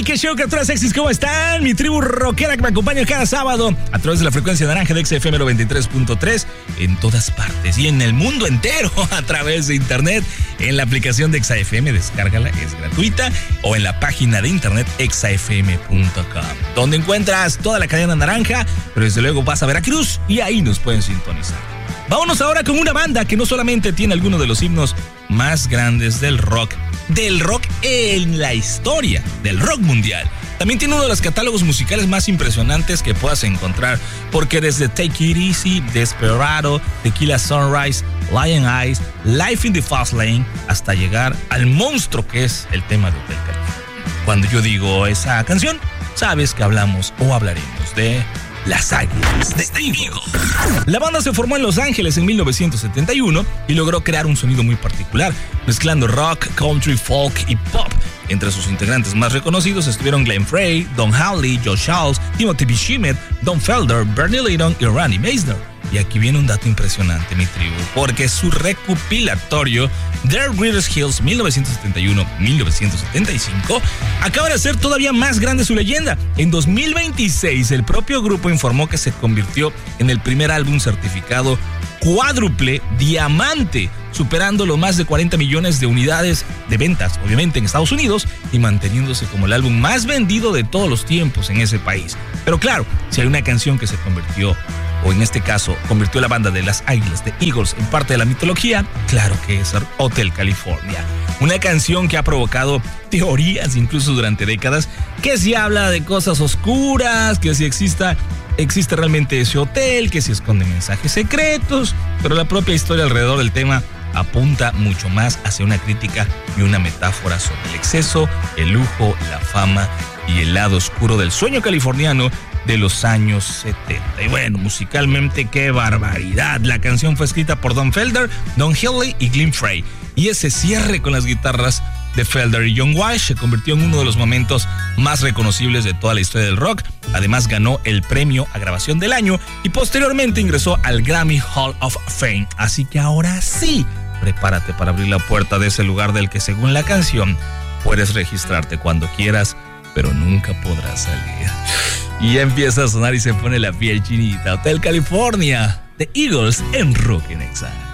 qué show, criaturas sexys, ¿cómo están? Mi tribu rockera que me acompaña cada sábado a través de la frecuencia naranja de XFM 93.3 en todas partes y en el mundo entero a través de internet, en la aplicación de XFM, descárgala, es gratuita, o en la página de internet xfm.com, donde encuentras toda la cadena naranja, pero desde luego vas a Veracruz y ahí nos pueden sintonizar. Vámonos ahora con una banda que no solamente tiene algunos de los himnos más grandes del rock en la historia del rock mundial. También tiene uno de los catálogos musicales más impresionantes que puedas encontrar, porque desde Take It Easy, Desperado, Tequila Sunrise, Lion Eyes, Life in the Fast Lane, hasta llegar al monstruo que es el tema de Hotel California. Cuando yo digo esa canción, sabes que hablamos o hablaremos de Las Águilas de Eagles. La banda se formó en Los Ángeles en 1971 y logró crear un sonido muy particular, mezclando rock, country, folk y pop. Entre sus integrantes más reconocidos estuvieron Glenn Frey, Don Henley, Joe Charles, Timothy B. Schmidt, Don Felder, Bernie Leadon y Randy Meisner. Y aquí viene un dato impresionante, mi tribu, porque su recopilatorio Their Greatest Hits 1971-1975 acaba de hacer todavía más grande su leyenda. En 2026, el propio grupo informó que se convirtió en el primer álbum certificado cuádruple diamante, superando los más de 40 millones de unidades de ventas, obviamente en Estados Unidos, y manteniéndose como el álbum más vendido de todos los tiempos en ese país. Pero claro, si hay una canción que se convirtió, o en este caso, convirtió a la banda de Las Águilas de Eagles en parte de la mitología, claro que es Hotel California. Una canción que ha provocado teorías incluso durante décadas, que si habla de cosas oscuras, que si existe realmente ese hotel, que si esconde mensajes secretos, pero la propia historia alrededor del tema apunta mucho más hacia una crítica y una metáfora sobre el exceso, el lujo, la fama y el lado oscuro del sueño californiano de los años 70. Y bueno, musicalmente, qué barbaridad. La canción fue escrita por Don Felder, Don Henley y Glenn Frey. Y ese cierre con las guitarras de Felder y John Walsh se convirtió en uno de los momentos más reconocibles de toda la historia del rock. Además, ganó el premio a grabación del año y posteriormente ingresó al Grammy Hall of Fame. Así que ahora sí, prepárate para abrir la puerta de ese lugar del que, según la canción, puedes registrarte cuando quieras, pero nunca podrás salir. Y ya empieza a sonar y se pone la piel chinita. Hotel California, The Eagles en Rock in Excel.